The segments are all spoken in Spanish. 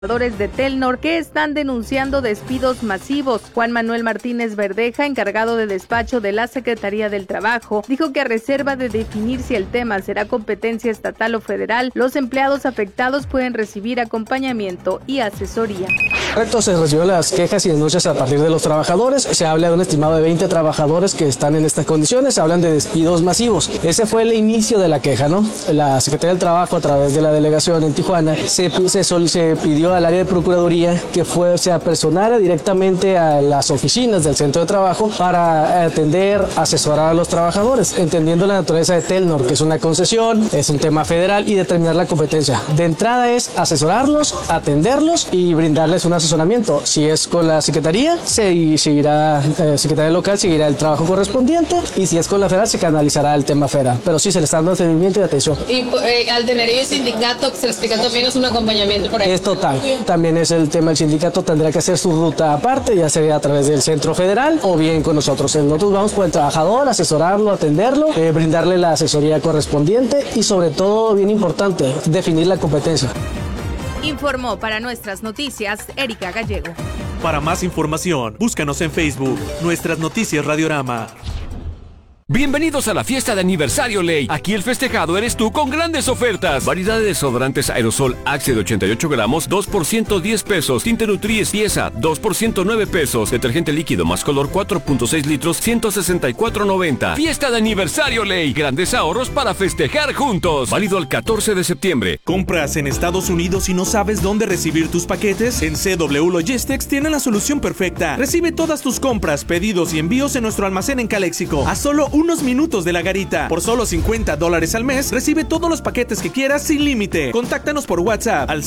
Trabajadores de Telnor que están denunciando despidos masivos. Juan Manuel Martínez Verdeja, encargado de despacho de la Secretaría del Trabajo, dijo que a reserva de definir si el tema será competencia estatal o federal, los empleados afectados pueden recibir acompañamiento y asesoría. Correcto, se recibieron las quejas y denuncias a partir de los trabajadores. Se habla de un estimado de 20 trabajadores que están en estas condiciones. Se hablan de despidos masivos. Ese fue el inicio de la queja, ¿no? La Secretaría del Trabajo, a través de la delegación en Tijuana, se pidió al área de Procuraduría que se apersonara directamente a las oficinas del centro de trabajo para atender, asesorar a los trabajadores, entendiendo la naturaleza de Telnor, que es una concesión, es un tema federal, y determinar la competencia. De entrada es asesorarlos, atenderlos y brindarles un asesoramiento. Si es con la Secretaría, seguirá Secretaría Local, seguirá el trabajo correspondiente, y si es con la federal, se canalizará el tema federal. Pero sí se le está dando seguimiento y atención. Y al tener el sindicato, se le explica también, es un acompañamiento por ahí. Es total. También es el tema, el sindicato tendrá que hacer su ruta aparte, ya sea a través del centro federal o bien con nosotros. Nosotros vamos con el trabajador, asesorarlo, atenderlo, brindarle la asesoría correspondiente y, sobre todo, bien importante, definir la competencia. Informó para Nuestras Noticias Erika Gallego. Para más información, búscanos en Facebook, Nuestras Noticias Radiorama. Bienvenidos a la fiesta de aniversario Ley. Aquí el festejado eres tú con grandes ofertas. Variedad de desodorantes aerosol Axe de 88 gramos, 2 por 110 pesos. Tinte Nutri pieza, 2 por 109 pesos. Detergente líquido más color 4.6 litros, 164.90. Fiesta de aniversario Ley. Grandes ahorros para festejar juntos. Válido al 14 de septiembre. ¿Compras en Estados Unidos y no sabes dónde recibir tus paquetes? En CW Logistics tienen la solución perfecta. Recibe todas tus compras, pedidos y envíos en nuestro almacén en Caléxico. A solo unos minutos de la garita. Por solo $50 al mes, recibe todos los paquetes que quieras sin límite. Contáctanos por WhatsApp al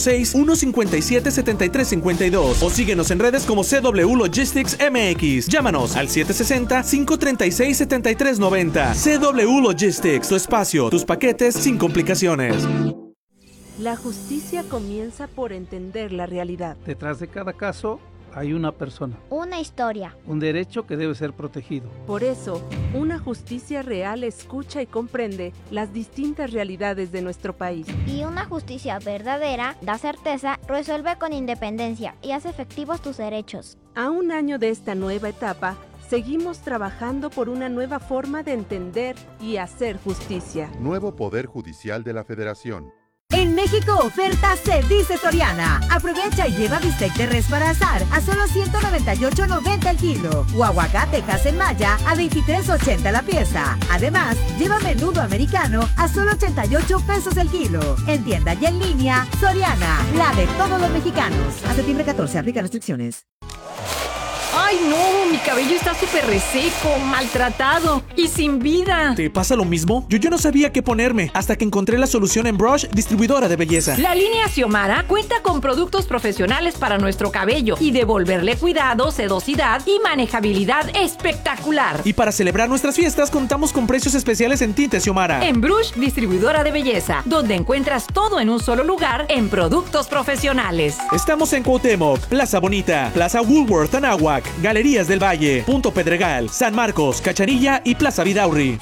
686-157-7352 o síguenos en redes como CW Logistics MX. Llámanos al 760-536-7390. CW Logistics, tu espacio, tus paquetes sin complicaciones. La justicia comienza por entender la realidad. Detrás de cada caso hay una persona, una historia, un derecho que debe ser protegido. Por eso, una justicia real escucha y comprende las distintas realidades de nuestro país. Y una justicia verdadera da certeza, resuelve con independencia y hace efectivos tus derechos. A un año de esta nueva etapa, seguimos trabajando por una nueva forma de entender y hacer justicia. Nuevo Poder Judicial de la Federación. En México oferta se dice Soriana. Aprovecha y lleva bistec de res para asar a solo $198.90 el kilo. O aguacate en malla a $23.80 la pieza. Además, lleva menudo americano a solo 88 pesos el kilo. En tienda y en línea, Soriana, la de todos los mexicanos. A septiembre 14, aplica restricciones. ¡Ay, no! Mi cabello está súper reseco, maltratado y sin vida. ¿Te pasa lo mismo? Yo no sabía qué ponerme hasta que encontré la solución en Brush, distribuidora de belleza. La línea Xiomara cuenta con productos profesionales para nuestro cabello y devolverle cuidado, sedosidad y manejabilidad espectacular. Y para celebrar nuestras fiestas, contamos con precios especiales en tintes Xiomara. En Brush, distribuidora de belleza, donde encuentras todo en un solo lugar en productos profesionales. Estamos en Cuauhtémoc, Plaza Bonita, Plaza Woolworth Anáhuac, Galerías del Valle, Punto Pedregal, San Marcos, Cachanilla y Plaza Vidaurri.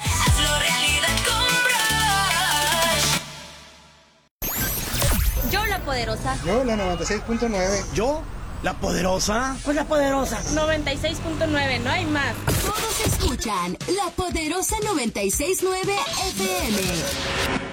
Yo la poderosa. Yo la 96.9. Yo la poderosa. Pues la poderosa. 96.9, no hay más. Todos escuchan La Poderosa 96.9 FM.